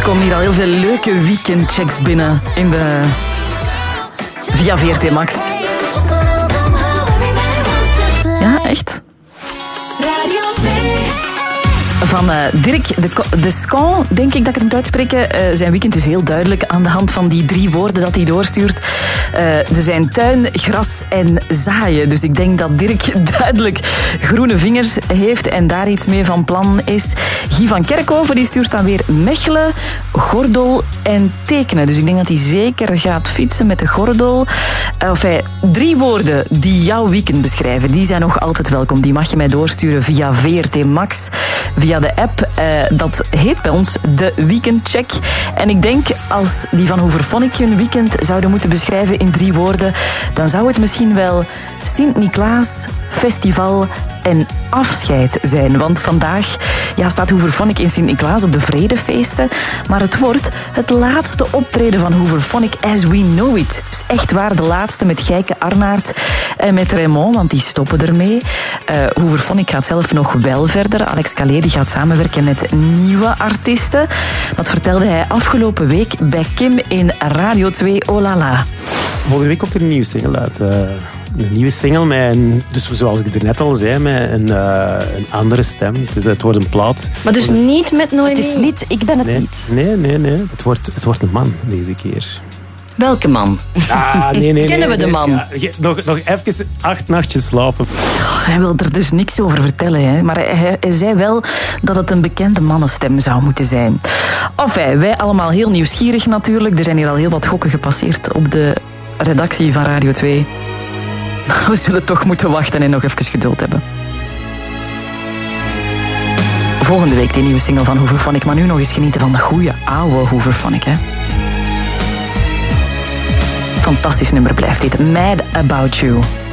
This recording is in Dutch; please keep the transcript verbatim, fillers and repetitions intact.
komen hier al heel veel leuke weekendchecks binnen in de... via V R T Max. Ja, echt? Van uh, Dirk de, de Scon, denk ik dat ik het moet uitspreken. Uh, zijn weekend is heel duidelijk aan de hand van die drie woorden dat hij doorstuurt. Uh, ze zijn tuin, gras en zaaien. Dus ik denk dat Dirk duidelijk groene vingers heeft en daar iets mee van plan is. Guy van Kerkhoven die stuurt dan weer Mechelen, gordel en tekenen. Dus ik denk dat hij zeker gaat fietsen met de gordel. Uh, enfin, drie woorden die jouw weekend beschrijven, die zijn nog altijd welkom. Die mag je mij doorsturen via V R T Max, via de app. Uh, dat heet bij ons de Weekendcheck. En ik denk, als die van Hooverphonic een weekend zouden moeten beschrijven in drie woorden, dan zou het misschien wel Sint-Niklaas, festival en afscheid zijn. Want vandaag ja, staat Hooverphonic in Sint-Niklaas op de Vredefeesten. Maar het wordt het laatste optreden van Hooverphonic as we know it. Dus echt waar, de laatste met Gijke Arnaert en met Raymond, want die stoppen ermee. Uh, Hooverphonic gaat zelf nog wel verder. Alex Calais die gaat samenwerken met nieuwe artiesten. Dat vertelde hij afgelopen week bij Kim in Radio twee Oh La La. Volgende week komt er een nieuwe single uit. Uh, een nieuwe single met, een, dus zoals ik er net al zei, met een, uh, een andere stem. Het, is, het wordt een plaat. Maar dus niet met Noemi? Het is niet, ik ben het nee, niet. Nee, nee, nee. Het wordt, het wordt een man deze keer. Welke man? Ah, nee, nee, nee, Kennen we de man? Ja, nog, nog even acht nachtjes slapen. Oh, hij wil er dus niks over vertellen. Hè? Maar hij, hij zei wel dat het een bekende mannenstem zou moeten zijn. Enfin, wij allemaal heel nieuwsgierig natuurlijk. Er zijn hier al heel wat gokken gepasseerd op de redactie van Radio twee. We zullen toch moeten wachten en nog even geduld hebben. Volgende week die nieuwe single van Hooverphonic. Maar nu nog eens genieten van de goede oude Hooverphonic, hè. Fantastisch nummer blijft dit. Mad About You.